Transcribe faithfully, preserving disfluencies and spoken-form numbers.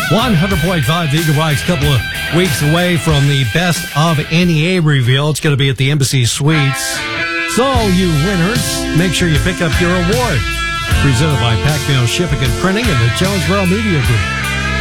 one hundred point five The Eagle Rock's a couple of weeks away from the Best of N E A reveal. It's going to be at the Embassy Suites. So, you winners, make sure you pick up your award. Presented by Pac-Man Shipping and Printing and the Jonesboro Media Group.